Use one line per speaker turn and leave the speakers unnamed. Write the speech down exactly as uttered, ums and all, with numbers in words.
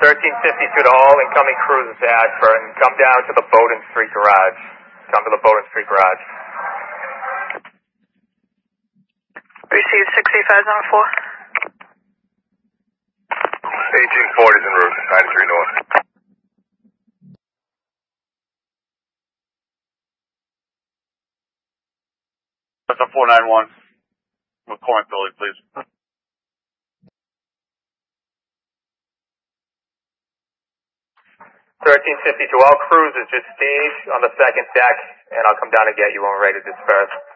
thirteen fifty-two to all incoming cruisers to Ashburn. Come down to the Bowden Street garage. Come to the Bowden Street garage.
Receive six eight five zero four.
eighteen forties en route, ninety-three north.
That's a four nine one. McCormick Billy, please.
thirteen fifty-two, all cruisers just stage on the second deck, and I'll come down and get you when we're ready to disperse.